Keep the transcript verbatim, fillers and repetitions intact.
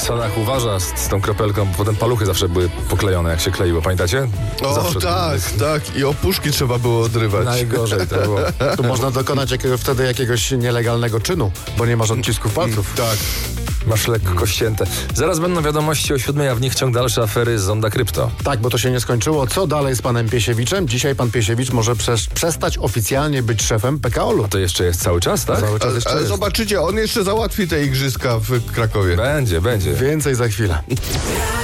Sanach uważa z, z tą kropelką, bo potem paluchy zawsze były poklejone, jak się kleiło, pamiętacie? O Zawsze tak, tak. I opuszki trzeba było odrywać. Najgorzej to było. Tu można dokonać jakiego, wtedy jakiegoś nielegalnego czynu, bo nie masz odcisków palców. Tak. Masz lekko ścięte. Zaraz będą wiadomości o siódmej, a w nich ciąg dalszy afery z Zonda Krypto. Tak, bo to się nie skończyło. Co dalej z panem Piesiewiczem? Dzisiaj pan Piesiewicz może przes- przestać oficjalnie być szefem P K O L-u. To jeszcze jest cały czas, tak? Cały czas Ale, jeszcze ale jest. zobaczycie, on jeszcze załatwi te igrzyska w Krakowie. Będzie, będzie. Więcej za chwilę.